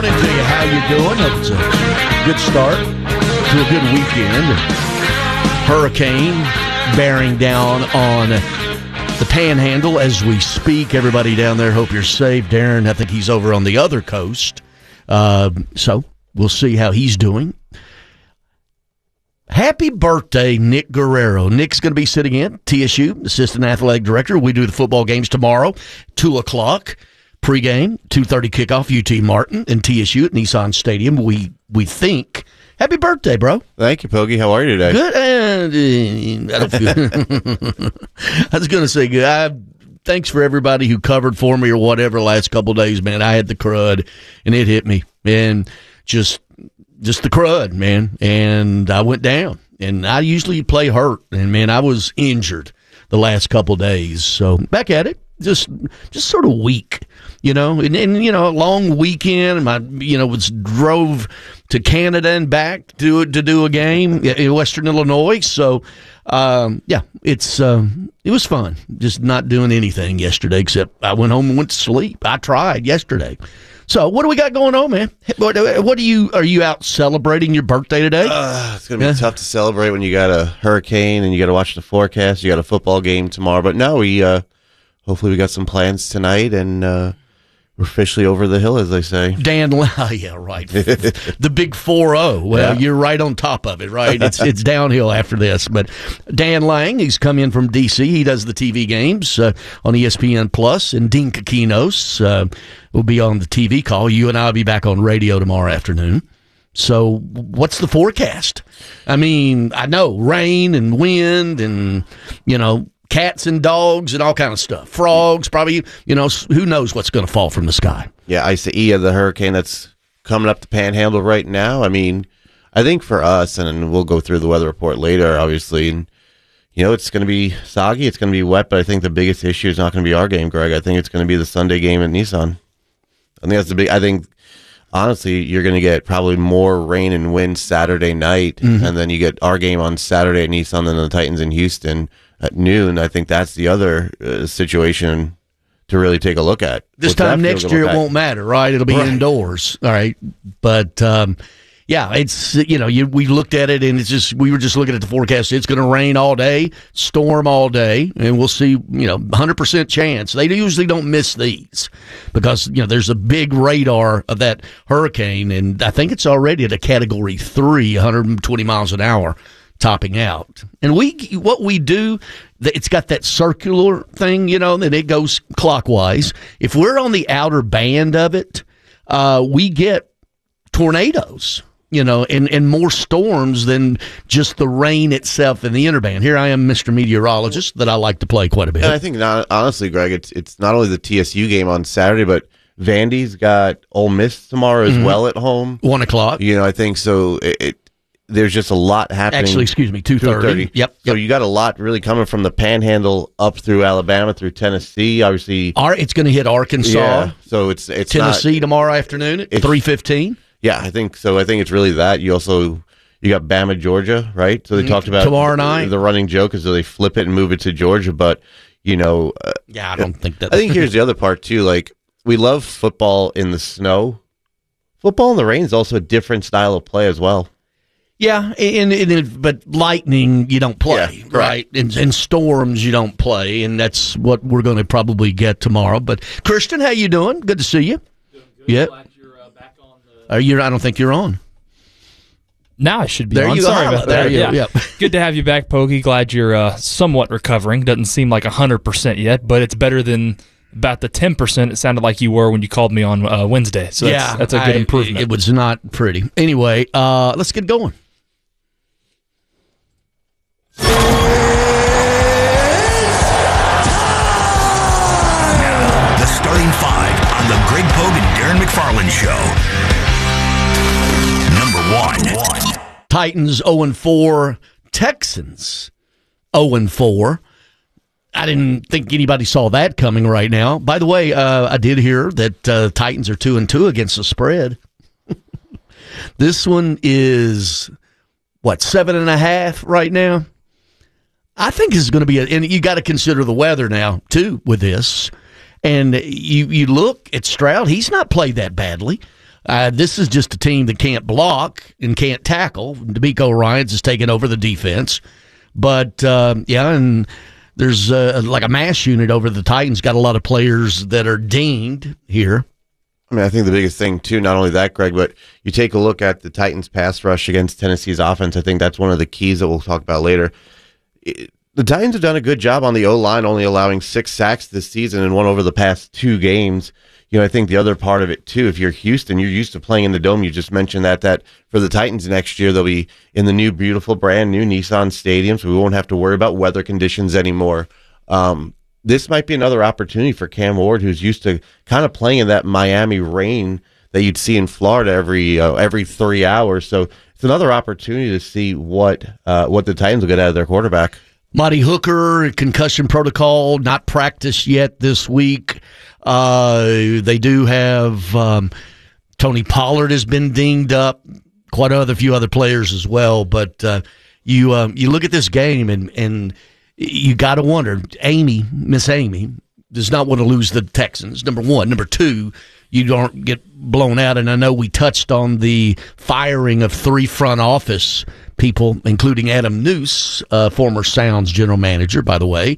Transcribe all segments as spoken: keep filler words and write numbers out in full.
morning to you. How you doing? It's a good start to a good weekend. Hurricane bearing down on the Panhandle as we speak. Everybody down there, hope you're safe. Darren, I think he's over on the other coast. Uh, so we'll see how he's doing. Happy birthday, Nick Guerrero. Nick's going to be sitting in, T S U, Assistant Athletic Director. We do the football games tomorrow, two o'clock. Pregame, two thirty kickoff, U T Martin and T S U at Nissan Stadium. We we think. Happy birthday, bro. Thank you, Pokey. How are you today? Good. And, uh, I, don't feel, I was going to say good. I, thanks for everybody who covered for me or whatever last couple of days, man. I had the crud, and it hit me. And just just the crud, man. And I went down. And I usually play hurt. And, man, I was injured the last couple of days. So back at it. Just just sort of weak, you know, and, and you know, a long weekend. And my, you know, was drove to Canada and back to to do a game in Western Illinois. So, um, yeah, it's uh, it was fun. Just not doing anything yesterday except I went home and went to sleep. I tried yesterday. So, what do we got going on, man? What, what do you are you out celebrating your birthday today? Uh, it's gonna be yeah. tough to celebrate when you got a hurricane and you got to watch the forecast. You got a football game tomorrow, but no, we. Uh, Hopefully we got some plans tonight, and uh, we're officially over the hill, as they say. Dan, oh, yeah, right. The big four oh. Well, yeah. You're right on top of it, right? It's it's downhill after this. But Dan Lang, he's come in from D C. He does the T V games uh, on E S P N Plus, and Dean Kakinos uh, will be on the T V call. You and I will be back on radio tomorrow afternoon. So what's the forecast? I mean, I know rain and wind and, you know, cats and dogs and all kind of stuff. Frogs, probably, you know, who knows what's going to fall from the sky. Yeah, Isaiah, the hurricane that's coming up the Panhandle right now. I mean, I think for us, and we'll go through the weather report later, obviously, and, you know, it's going to be soggy, it's going to be wet, but I think the biggest issue is not going to be our game, Greg. I think it's going to be the Sunday game at Nissan. I think that's the big, I think, honestly, you're going to get probably more rain and wind Saturday night, mm-hmm. and then you get our game on Saturday at Nissan and the Titans in Houston at noon. I think that's the other uh, situation to really take a look at. This What's time next year, it won't matter, right? It'll be right. Indoors, all right? But, um, yeah, it's, you know, you, we looked at it, and it's just, we were just looking at the forecast. It's going to rain all day, storm all day, and we'll see, you know, one hundred percent chance. They usually don't miss these because, you know, there's a big radar of that hurricane, and I think it's already at a Category three, one hundred twenty miles an hour. Topping out. And we, what we do, it's got that circular thing, you know, and it goes clockwise. If we're on the outer band of it, uh, we get tornadoes, you know, and, and more storms than just the rain itself in the inner band. Here I am, Mister Meteorologist, that I like to play quite a bit. And I think, not, honestly, Greg, it's it's not only the T S U game on Saturday, but Vandy's got Ole Miss tomorrow as mm-hmm. well at home. One o'clock. You know, I think so. It, it There's just a lot happening. Actually, excuse me, two thirty. Yep. So yep. you got a lot really coming from the Panhandle up through Alabama, through Tennessee. Obviously, Our, it's going to hit Arkansas. Yeah, so it's it's Tennessee not, tomorrow afternoon at three fifteen. Yeah, I think so. I think it's really that. You also you got Bama, Georgia, right? So they mm-hmm. talked about tomorrow night. The, the running joke is that they flip it and move it to Georgia, but you know, uh, yeah, I don't think that. I think here's the other part too. Like we love football in the snow. Football in the rain is also a different style of play as well. Yeah, and, and, and but lightning you don't play, yeah, right? And, and storms you don't play, and that's what we're going to probably get tomorrow. But Christian, how you doing? Good to see you. Doing good. Yep. Glad you're uh, back on the. Are you? I don't think you're on. Now I should be there on. You Sorry are. about there that. You, yeah. Yep. Good to have you back, Pokey. Glad you're uh, somewhat recovering. Doesn't seem like one hundred percent yet, but it's better than about the ten percent it sounded like you were when you called me on uh, Wednesday. So that's, yeah, that's a good I, improvement. It was not pretty. Anyway, uh, let's get going. Now, the starting five on the Greg Pogue and Darren McFarland Show. Number one. Titans oh and four, Texans oh and four. I didn't think anybody saw that coming right now. By the way, uh, I did hear that uh, Titans are two and two against the spread. This one is, what, seven and a half right now? I think this is going to be, a, and you got to consider the weather now, too, with this. And you, you look at Stroud, he's not played that badly. Uh, this is just a team that can't block and can't tackle. D'Amico Ryans is taking over the defense. But, uh, yeah, and there's uh, like a mass unit over the Titans. Got a lot of players that are dinged here. I mean, I think the biggest thing, too, not only that, Greg, but you take a look at the Titans' pass rush against Tennessee's offense. I think that's one of the keys that we'll talk about later. It, the Titans have done a good job on the O-line, only allowing six sacks this season and one over the past two games. You know, I think the other part of it, too, if you're Houston, you're used to playing in the Dome. You just mentioned that, that for the Titans next year, they'll be in the new, beautiful, brand new Nissan Stadium, so we won't have to worry about weather conditions anymore. Um, this might be another opportunity for Cam Ward, who's used to kind of playing in that Miami rain that you'd see in Florida every uh, every three hours. So it's another opportunity to see what uh, what the Titans will get out of their quarterback. Marty Hooker, concussion protocol, not practiced yet this week. Uh, they do have um, Tony Pollard has been dinged up, quite a few other players as well. But uh, you um, you look at this game and and you got to wonder. Amy, Miss Amy, does not want to lose the Texans. Number one, number two, you don't get blown out. And I know we touched on the firing of three front office people, including Adam Noose, uh, former Sounds general manager, by the way.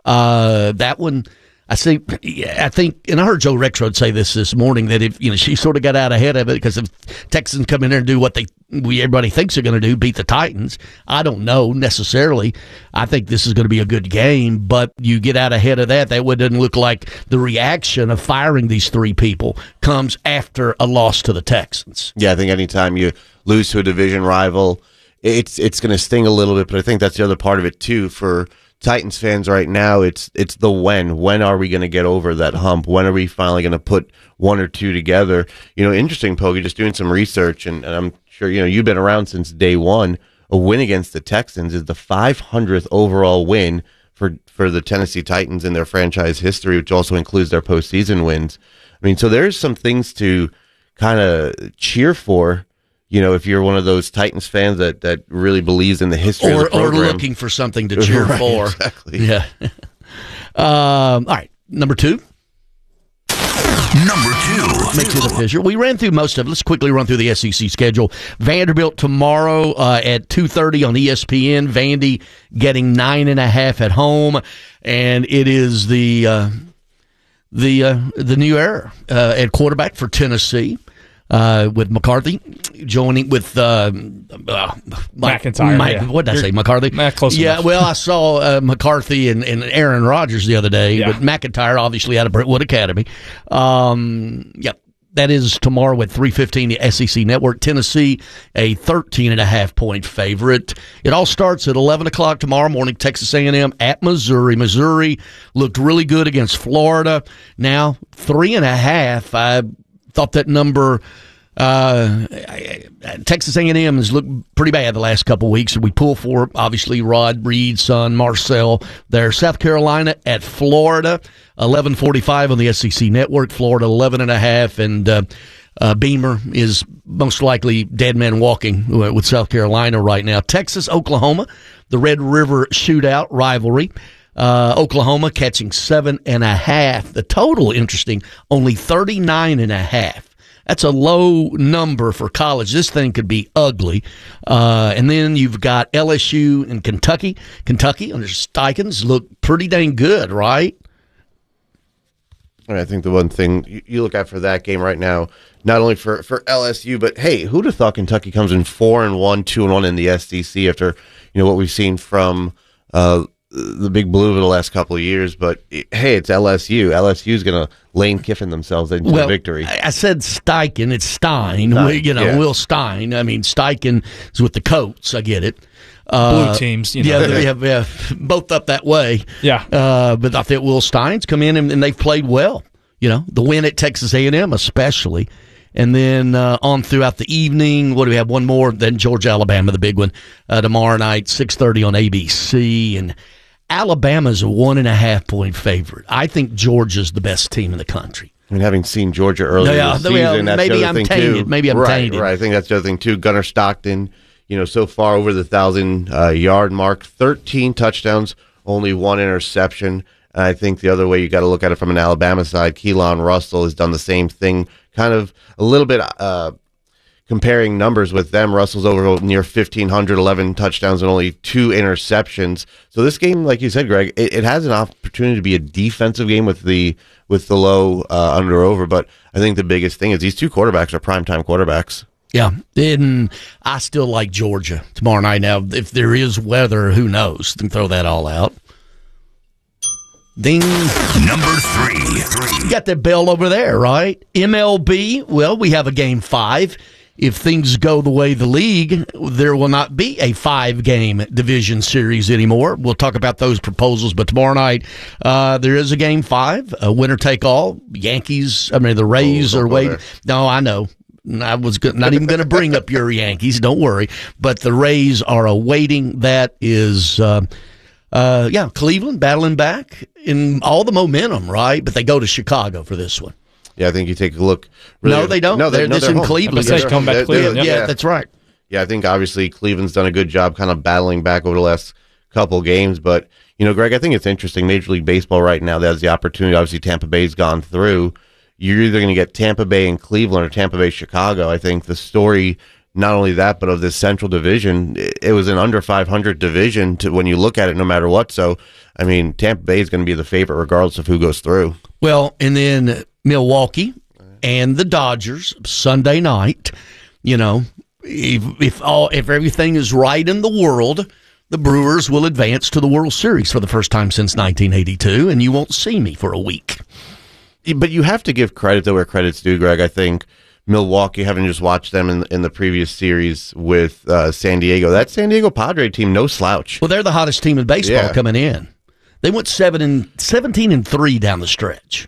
Uh, that one, I see. I think, and I heard Joe Rexrode say this this morning, that if you know she sort of got out ahead of it because if Texans come in there and do what they we everybody thinks they're going to do, beat the Titans. I don't know necessarily. I think this is going to be a good game, but you get out ahead of that. That wouldn't look like the reaction of firing these three people comes after a loss to the Texans. Yeah, I think anytime you lose to a division rival, it's it's going to sting a little bit. But I think that's the other part of it too for Titans fans right now. It's it's the when. When are we going to get over that hump? When are we finally going to put one or two together? You know, interesting, Poggy, just doing some research, and, and I'm sure, you know, you've been around since day one. A win against the Texans is the five hundredth overall win for, for the Tennessee Titans in their franchise history, which also includes their postseason wins. I mean, so there's some things to kind of cheer for. You know, if you're one of those Titans fans that, that really believes in the history or, of the program. Or looking for something to cheer right, for. Exactly. Yeah. um, all right, number two. Number two. Makes it official. We ran through most of it. Let's quickly run through the S E C schedule. Vanderbilt tomorrow uh, at two thirty on E S P N. Vandy getting nine and a half at home, and it is the uh, the uh, the new era uh, at quarterback for Tennessee. Uh, with McCarthy joining with uh, uh, Mike, McIntyre. Mike, Yeah. what did I say? McCarthy? Nah, close yeah, enough. well, I saw uh, McCarthy and, and Aaron Rodgers the other day, Yeah. but McIntyre obviously out of Brentwood Academy. Um, yep. That is tomorrow at three fifteen, the S E C Network. Tennessee, a thirteen and a half point favorite. It all starts at eleven o'clock tomorrow morning, Texas A and M at Missouri. Missouri looked really good against Florida. Now, three and a half, I thought that number, uh, Texas A and M has looked pretty bad the last couple of weeks. We pull for, obviously, Rod, Reed, son, Marcel. There, South Carolina at Florida, eleven forty-five on the S E C Network. Florida, eleven and a half, and uh, uh, Beamer is most likely dead man walking with South Carolina right now. Texas, Oklahoma, the Red River Shootout rivalry. Uh, Oklahoma catching seven and a half. The total, interesting, only thirty-nine and a half. That's a low number for college. This thing could be ugly. Uh, and then you've got L S U and Kentucky. Kentucky under Steikens look pretty dang good, right? I think the one thing you, you look at for that game right now, not only for, for L S U, but hey, who'd have thought Kentucky comes in four and one, two and one in the S E C after you know what we've seen from uh, the Big Blue over the last couple of years, but it, hey, it's L S U. L S U is going to Lane Kiffin themselves into well, a victory. I said Steichen. It's Stein. Stein, We, you know, yeah. Will Stein. I mean, Steichen is with the Coats. I get it. Uh, Blue teams, you know. Yeah, they have, yeah, both up that way. Yeah. Uh, but I think Will Stein's come in and, and they've played well. You know, the win at Texas A and M especially. And then uh, on throughout the evening, what do we have? One more. Then Georgia, Alabama, the big one, uh, tomorrow night, six thirty on A B C. And Alabama's a one and a half point favorite. I think Georgia's the best team in the country. I mean, having seen Georgia earlier Yeah, this well, season, that's maybe the other I'm thing tainted. too. Maybe I'm right, tainted. Right, I think that's the other thing too. Gunnar Stockton, you know, so far over the thousand uh, yard mark, thirteen touchdowns, only one interception. And I think the other way you got to look at it from an Alabama side, Keelan Russell has done the same thing, kind of a little bit uh, comparing numbers with them. Russell's over near fifteen hundred, eleven touchdowns and only two interceptions. So this game, like you said, Greg, it, it has an opportunity to be a defensive game with the with the low uh, under over. But I think the biggest thing is these two quarterbacks are primetime quarterbacks. Yeah, and I still like Georgia tomorrow night. Now, if there is weather, who knows? Then throw that all out. Ding. Number three. You got that bell over there, right? M L B, well, we have a game five. If things go the way the league, there will not be a five-game division series anymore. We'll talk about those proposals, but tomorrow night uh, there is a game five, a winner-take-all. Yankees, I mean, the Rays oh, are waiting. No, I know. I was go- not even going to bring up your Yankees, don't worry. But the Rays are awaiting. That is, uh, uh, yeah, Cleveland battling back in all the momentum, right? But they go to Chicago for this one. Yeah, I think you take a look. Really, no, they don't. No, they're, they're, no, this they're in home. Cleveland. They're coming back to Cleveland. Yeah, Yeah. yeah, that's right. Yeah, I think obviously Cleveland's done a good job kind of battling back over the last couple games. But, you know, Greg, I think it's interesting. Major League Baseball right now, that has the opportunity. Obviously, Tampa Bay's gone through. You're either going to get Tampa Bay and Cleveland or Tampa Bay, Chicago. I think the story, not only that, but of this Central Division, it, it was an under five hundred division to when you look at it, no matter what. So, I mean, Tampa Bay is going to be the favorite regardless of who goes through. Well, and then Milwaukee and the Dodgers Sunday night. You know, if if all if everything is right in the world, the Brewers will advance to the World Series for the first time since nineteen eighty-two, and you won't see me for a week. But you have to give credit to where credit's due, Greg. I think Milwaukee, having just watched them in in the previous series with uh, San Diego, that San Diego Padre team, no slouch. Well, they're the hottest team in baseball Yeah. coming in. They went seven and seventeen and three down the stretch.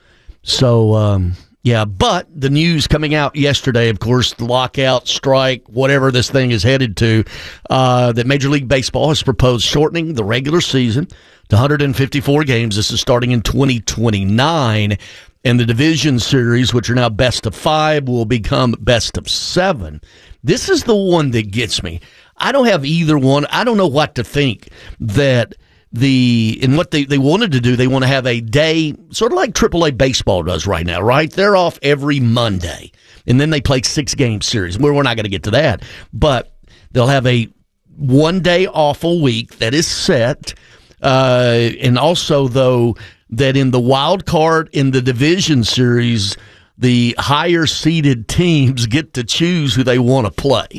So, um, yeah, but the news coming out yesterday, of course, the lockout, strike, whatever this thing is headed to, uh, that Major League Baseball has proposed shortening the regular season to one hundred fifty-four games. This is starting in twenty twenty-nine. And the division series, which are now best of five, will become best of seven. This is the one that gets me. I don't have either one. I don't know what to think that the and what they, they wanted to do, they want to have a day, sort of like triple A baseball does right now, right? They're off every Monday, and then they play six-game series. We're, we're not going to get to that, but they'll have a one-day off a week that is set, uh, and also, though, that in the wild card in the division series, the higher-seeded teams get to choose who they want to play.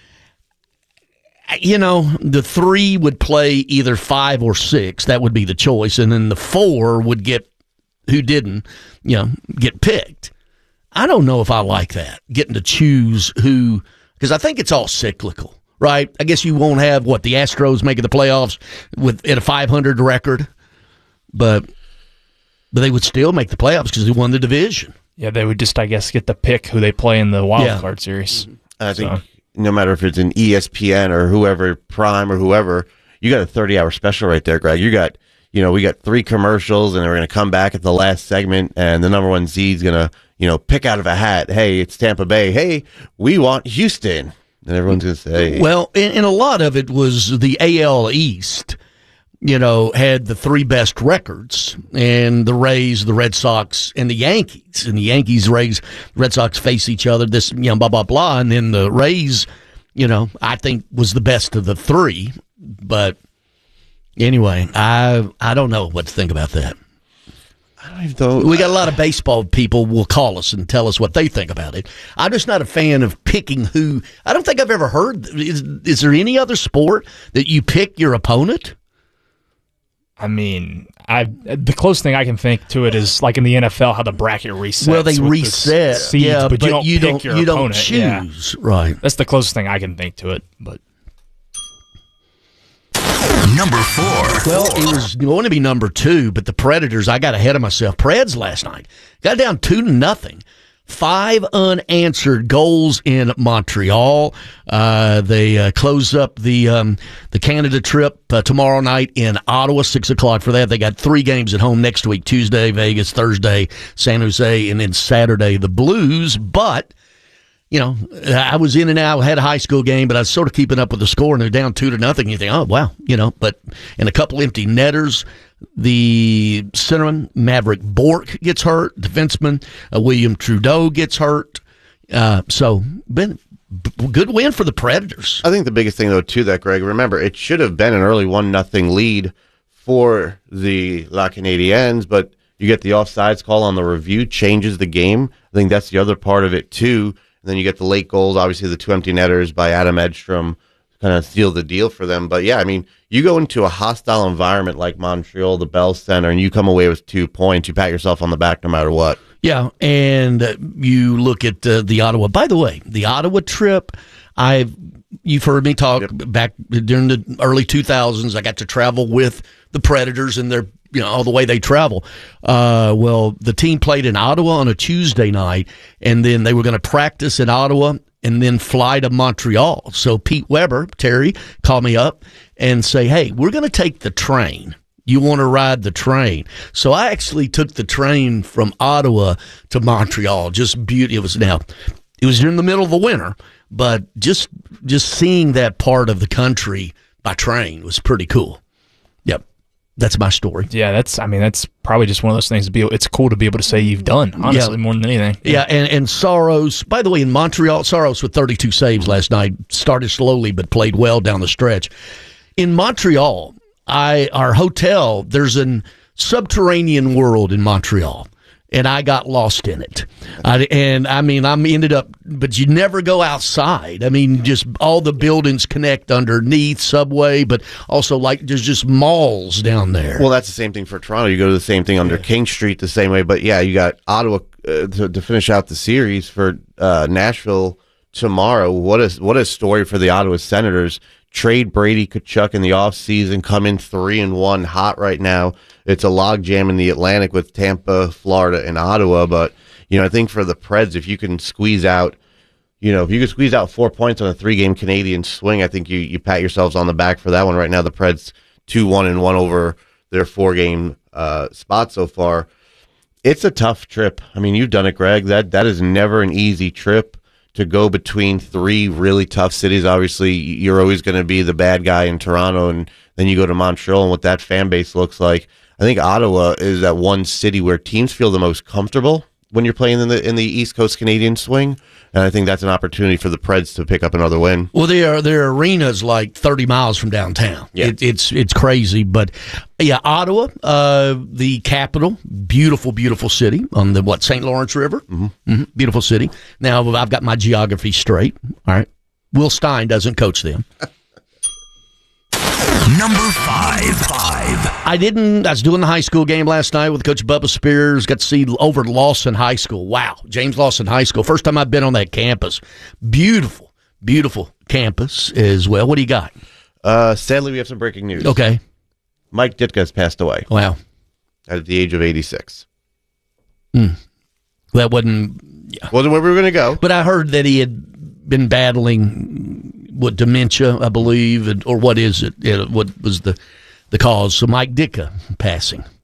You know, the three would play either five or six. That would be the choice. And then the four would get, who didn't, you know, get picked. I don't know if I like that, getting to choose who, because I think it's all cyclical, right? I guess you won't have, what, the Astros making the playoffs with at a five hundred record, but but they would still make the playoffs because they won the division. Yeah, they would just, I guess, get to pick who they play in the wild Yeah. card series. I think So. no matter if it's an E S P N or whoever, Prime or whoever, you got a thirty-hour special right there, Greg. You got, you know, we got three commercials, and we're going to come back at the last segment, and the number one seed's going to, you know, pick out of a hat, hey, it's Tampa Bay. Hey, we want Houston. And everyone's going to say, Well, and, and a lot of it was the A L East, you know, had the three best records, and the Rays, the Red Sox, and the Yankees. And the Yankees, Rays, Red Sox face each other, this, you know, blah, blah, blah. And then the Rays, you know, I think was the best of the three. But anyway, I I don't know what to think about that. I don't even know. We got a lot of baseball people will call us and tell us what they think about it. I'm just not a fan of picking who. I don't think I've ever heard. Is, is there any other sport that you pick your opponent? I mean, I the closest thing I can think to it is like in the N F L, how the bracket resets. Well, they with the reset, seeds, yeah, but, you don't you pick don't, your you opponent. don't Yeah. choose, right? That's the closest thing I can think to it. But Number four. Well, it was going to be number two, but the Predators, I got ahead of myself. Preds last night got down two to nothing. Five unanswered goals in Montreal. Uh, they uh, close up the um, the Canada trip uh, tomorrow night in Ottawa, six o'clock for that. They got three games at home next week: Tuesday, Vegas; Thursday, San Jose; and then Saturday, the Blues. But you know, I was in and out, had a high school game, but I was sort of keeping up with the score, and they're down two to nothing. You think, oh, wow, you know, but and a couple empty netters. The centerman, Maverick Bork, gets hurt. Defenseman, uh, William Trudeau gets hurt. Uh, so, been b- good win for the Predators. I think the biggest thing, though, too, that, Greg, remember, it should have been an early one nothing lead for the La Canadiens, but you get the offsides call on the review, changes the game. I think that's the other part of it, too. And then you get the late goals, obviously the two empty netters by Adam Edstrom kind of seal the deal for them. But, yeah, I mean, you go into a hostile environment like Montreal, the Bell Center, and you come away with two points, you pat yourself on the back no matter what. Yeah, and uh, you look at uh, the Ottawa. By the way, the Ottawa trip, I've you've heard me talk yep. back during the early two thousands. I got to travel with the Predators and their, you know, all the way they travel. Uh, well, the team played in Ottawa on a Tuesday night, and then they were going to practice in Ottawa and then fly to Montreal. So Pete Weber, Terry, called me up and say, hey, we're going to take the train. You want to ride the train? So I actually took the train from Ottawa to Montreal. Just beauty. It was now, it was in the middle of the winter, but just just seeing that part of the country by train was pretty cool. Yep, that's my story. Yeah, that's. I mean, that's probably just one of those things to be. It's cool to be able to say you've done. Honestly, yeah. more than anything. Yeah, yeah and and Saros. By the way, in Montreal, Saros with thirty-two saves last night. Started slowly, but played well down the stretch. In Montreal, I our hotel, there's an subterranean world in Montreal, and I got lost in it. I, and I mean, I ended up, but you never go outside. I mean, just all the buildings connect underneath, subway, but also like there's just malls down there. Well, that's the same thing for Toronto. You go to the same thing under yeah. King Street the same way. But yeah, you got Ottawa uh, to, to finish out the series for uh, Nashville tomorrow. What a what a story for the Ottawa Senators. Trade Brady Tkachuk in the offseason, come in three and one hot right now. It's a logjam in the Atlantic with Tampa, Florida, and Ottawa. But, you know, I think for the Preds, if you can squeeze out, you know, if you can squeeze out four points on a three-game Canadian swing, I think you, you pat yourselves on the back for that one. Right now, the Preds two one and one over their four-game uh, spot so far. It's a tough trip. I mean, you've done it, Greg. That That is never an easy trip. To go between three really tough cities. Obviously, you're always going to be the bad guy in Toronto, and then you go to Montreal, and what that fan base looks like. I think Ottawa is that one city where teams feel the most comfortable when you're playing in the in the East Coast Canadian swing, and I think that's an opportunity for the Preds to pick up another win. Well, their their arena's like thirty miles from downtown. Yeah. It, it's it's crazy, but yeah, Ottawa, uh, the capital, beautiful, beautiful city on the what Saint Lawrence River, mm-hmm. Mm-hmm. Beautiful city. Now I've got my geography straight. All right, Will Stein doesn't coach them. Number five. Five. I didn't. I was doing the high school game last night with Coach Bubba Spears. Got to see over Lawson High School. Wow, James Lawson High School. First time I've been on that campus. Beautiful, beautiful campus as well. What do you got? Uh, sadly, we have some breaking news. Okay. Mike Ditka has passed away. Wow. At the age of eighty-six. Mm. That wasn't. Yeah. Wasn't where we were going to go. But I heard that he had been battling what dementia, I believe, or what is it? What was the the cause? So Mike Ditka passing.